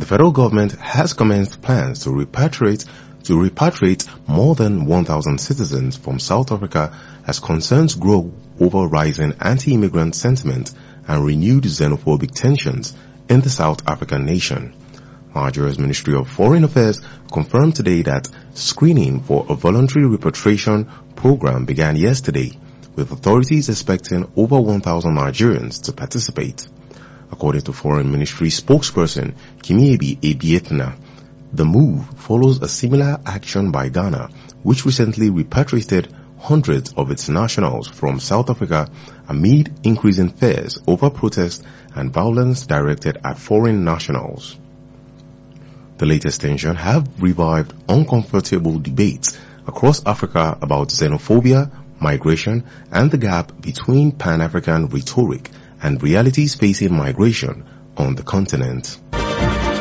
federal government has commenced plans to repatriate more than 1,000 citizens from South Africa as concerns grow over rising anti-immigrant sentiment and renewed xenophobic tensions in the South African nation. Nigeria's Ministry of Foreign Affairs confirmed today that screening for a voluntary repatriation program began yesterday, with authorities expecting over 1,000 Nigerians to participate. According to Foreign Ministry spokesperson Kimiebi Ebietna, the move follows a similar action by Ghana, which recently repatriated hundreds of its nationals from South Africa amid increasing fears over protests and violence directed at foreign nationals. The latest tensions have revived uncomfortable debates across Africa about xenophobia, migration, and the gap between Pan-African rhetoric and realities facing migration on the continent.